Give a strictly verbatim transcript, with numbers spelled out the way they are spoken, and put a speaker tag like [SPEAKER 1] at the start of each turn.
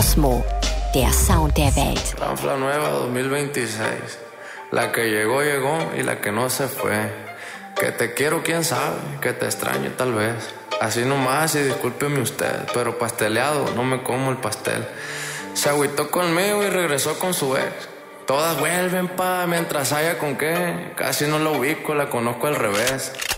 [SPEAKER 1] Cosmo, der Sound der Welt.
[SPEAKER 2] Ranfla Nueva dos mil veintiséis. La que llegó, llegó y la que no se fue. Que te quiero, quién sabe, que te extraño tal vez. Así nomás y discúlpeme usted, pero pasteleado no me como el pastel. Se agüitó conmigo y regresó con su ex. Todas vuelven pa' mientras haya con qué. Casi no la ubico, la conozco al revés.